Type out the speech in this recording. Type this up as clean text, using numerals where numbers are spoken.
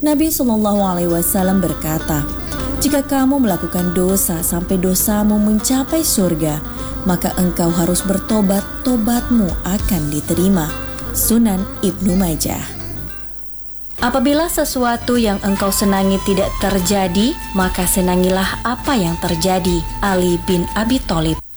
Nabi SAW berkata, "Jika kamu melakukan dosa sampai dosamu mencapai surga, maka engkau harus bertobat, tobatmu akan diterima." Sunan Ibnu Majah. Apabila sesuatu yang engkau senangi tidak terjadi, maka senangilah apa yang terjadi. Ali bin Abi Thalib.